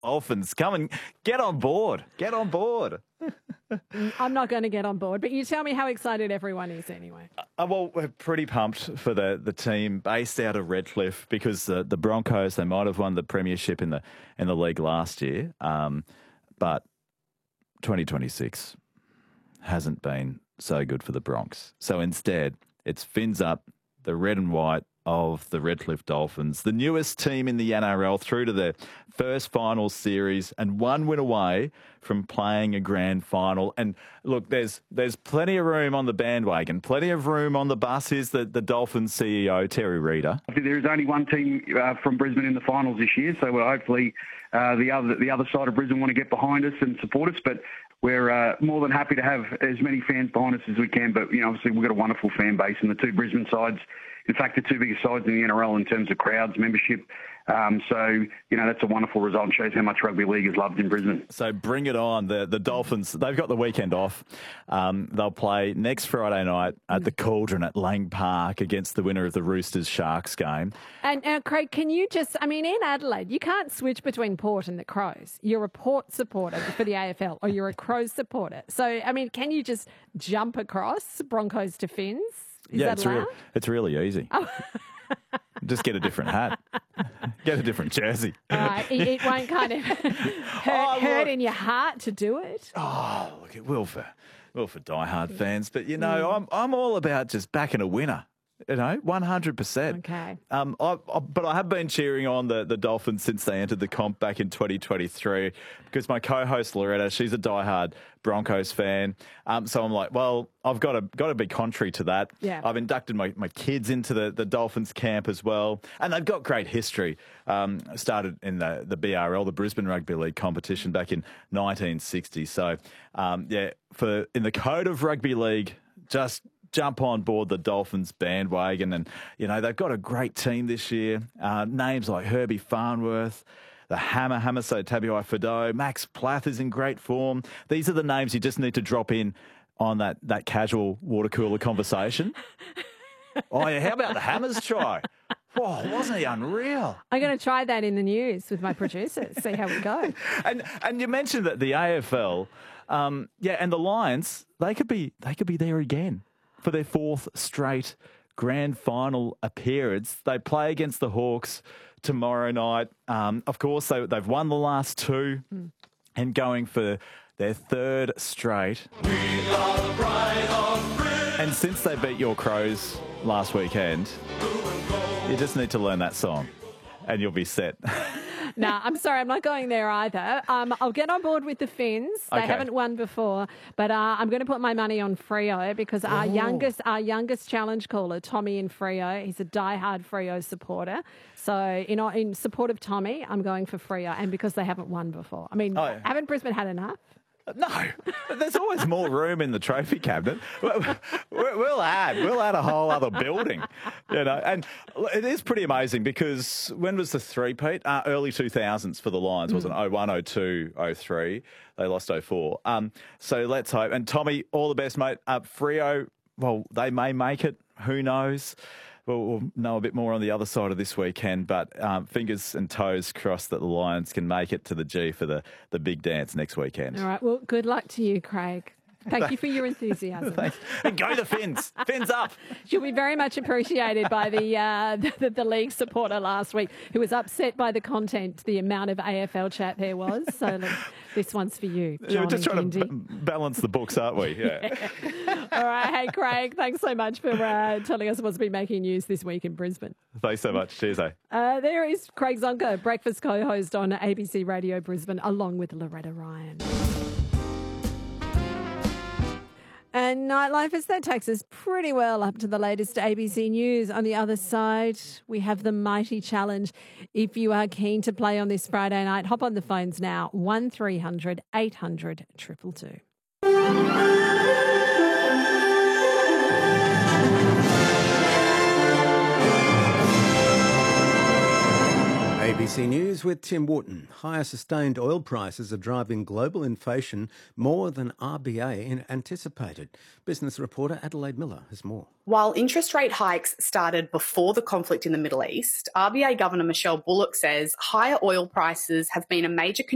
Dolphins. Come and get on board. Get on board. I'm not going to get on board, but you tell me how excited everyone is anyway. Well, we're pretty pumped for the team based out of Redcliffe because the Broncos, they might have won the premiership in the league last year, but 2026 hasn't been so good for the Bronx. So instead, it's fins up, the red and white of the Redcliffe Dolphins, the newest team in the NRL, through to their first final series and one win away from playing a grand final. And look, there's plenty of room on the bandwagon, plenty of room on the bus. Here's the Dolphins CEO, Terry Reader. There is only one team from Brisbane in the finals this year, so hopefully the other side of Brisbane want to get behind us and support us. But we're more than happy to have as many fans behind us as we can. But, obviously we've got a wonderful fan base, and the two Brisbane sides, in fact, the two biggest sides in the NRL in terms of crowds, membership. So, that's a wonderful result and shows how much rugby league is loved in Brisbane. So bring it on. The Dolphins, they've got the weekend off. They'll play next Friday night at the Cauldron at Lang Park against the winner of the Roosters-Sharks game. And Craig, can you in Adelaide, you can't switch between Port and the Crows. You're a Port supporter for the AFL or you're a Crows supporter. So, can you just jump across Broncos to Finns? It's really easy. Oh. Just get a different hat. Get a different jersey. It won't kind of hurt in your heart to do it. Oh, look, it will for diehard fans. But, I'm all about just backing a winner. 100%. Okay. But I have been cheering on the Dolphins since they entered the comp back in 2023 because my co-host Loretta, she's a diehard Broncos fan. So I'm like, well, I've got to be contrary to that. Yeah. I've inducted my kids into the Dolphins camp as well, and they've got great history. Started in the BRL, the Brisbane Rugby League competition back in 1960. So in the code of rugby league, just jump on board the Dolphins bandwagon. And, they've got a great team this year. Names like Herbie Farnworth, the Hammer, so Tabuai Fidow, Max Plath is in great form. These are the names you just need to drop in on that casual water cooler conversation. Oh, yeah, how about the Hammer's try? Oh, wasn't he unreal? I'm going to try that in the news with my producers, see how we go. And you mentioned that the AFL, and the Lions, they could be there again for their fourth straight grand final appearance. They play against the Hawks tomorrow night. Of course, they've won the last two and going for their third straight. We are the pride of Britain. And since they beat your Crows last weekend, you just need to learn that song and you'll be set. No, I'm sorry, I'm not going there either. I'll get on board with the Finns. They haven't won before, but I'm going to put my money on Freo because our youngest challenge caller, Tommy in Freo, he's a diehard Freo supporter. So, in support of Tommy, I'm going for Freo, and because they haven't won before. Haven't Brisbane had enough? No, there's always more room in the trophy cabinet. We'll add a whole other building, And it is pretty amazing because when was the three-peat? Early 2000s for the Lions, wasn't it? 01, 02, 03. They lost 04. So let's hope. And Tommy, all the best, mate. Freo, well, they may make it. Who knows? We'll know a bit more on the other side of this weekend, but fingers and toes crossed that the Lions can make it to the G for the big dance next weekend. All right, well, good luck to you, Craig. Thank you for your enthusiasm. Thanks. And go the Finns. Fins up. She'll be very much appreciated by the league supporter last week who was upset by the content, the amount of AFL chat there was. So this one's for you, John. We're just trying to balance the books, aren't we? Yeah. All right. Hey, Craig, thanks so much for telling us what's been making news this week in Brisbane. Thanks so much. Cheers, eh? There is Craig Zonka, breakfast co-host on ABC Radio Brisbane, along with Loretta Ryan. And nightlife, as that takes us pretty well up to the latest ABC News. On the other side, we have the mighty challenge. If you are keen to play on this Friday night, hop on the phones now, 1300 800 222. ABC News with Tim Wooten. Higher sustained oil prices are driving global inflation more than RBA anticipated. Business reporter Adelaide Miller has more. While interest rate hikes started before the conflict in the Middle East, RBA Governor Michelle Bullock says higher oil prices have been a major